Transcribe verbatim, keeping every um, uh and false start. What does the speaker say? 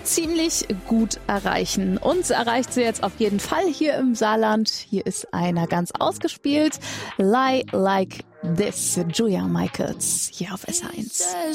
ziemlich gut erreichen. Uns erreicht sie jetzt auf jeden Fall hier im Saarland. Hier ist einer ganz ausgespielt. Lie Like This, Julia Michaels, hier auf S H eins.